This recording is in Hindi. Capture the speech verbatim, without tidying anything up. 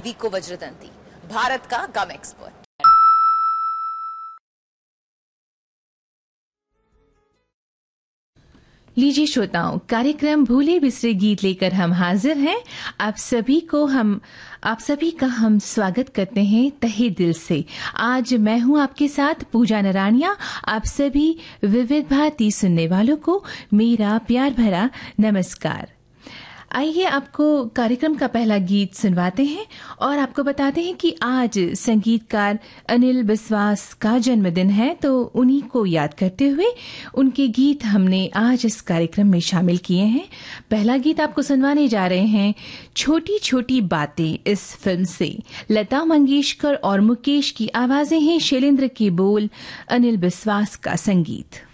दीको वज्रदंती, भारत का गम एक्सपर्ट। लीजिए श्रोताओं, कार्यक्रम भूले बिसरे गीत लेकर हम हाजिर हैं। आप सभी को हम आप सभी का हम स्वागत करते हैं तहे दिल से। आज मैं हूं आपके साथ पूजा नरानिया। आप सभी विविध भारती सुनने वालों को मेरा प्यार भरा नमस्कार। आइए आपको कार्यक्रम का पहला गीत सुनवाते हैं और आपको बताते हैं कि आज संगीतकार अनिल बिस्वास का जन्मदिन है, तो उन्हीं को याद करते हुए उनके गीत हमने आज इस कार्यक्रम में शामिल किए हैं। पहला गीत आपको सुनवाने जा रहे हैं छोटी छोटी बातें इस फिल्म से। लता मंगेशकर और मुकेश की आवाजें हैं, शैलेंद्र के बोल, अनिल बिस्वास का संगीत।